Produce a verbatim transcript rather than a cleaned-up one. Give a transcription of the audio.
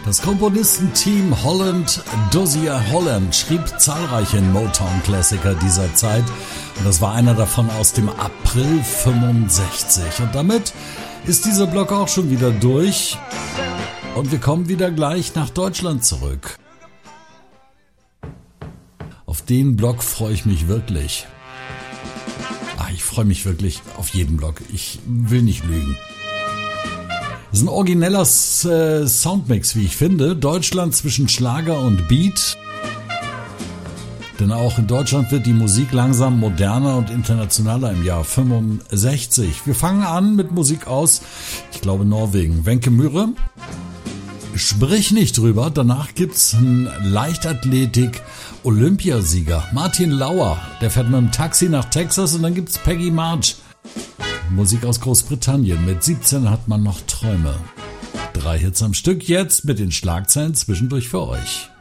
Das Komponistenteam Holland Dozier Holland schrieb zahlreiche Motown-Klassiker dieser Zeit und das war einer davon aus dem April fünfundsechzig. Und damit ist dieser Block auch schon wieder durch und wir kommen wieder gleich nach Deutschland zurück. Auf den Block freue ich mich wirklich. Ach, ich freue mich wirklich auf jeden Block. Ich will nicht lügen. Das ist ein origineller äh, Soundmix, wie ich finde. Deutschland zwischen Schlager und Beat. Denn auch in Deutschland wird die Musik langsam moderner und internationaler im Jahr fünfundsechzig. Wir fangen an mit Musik aus, ich glaube Norwegen. Wenke Myhre, sprich nicht drüber. Danach gibt's einen Leichtathletik-Olympiasieger, Martin Lauer. Der fährt mit dem Taxi nach Texas und dann gibt's Peggy March. Musik aus Großbritannien. Mit siebzehn hat man noch Träume. Drei Hits am Stück jetzt mit den Schlagzeilen zwischendurch für euch.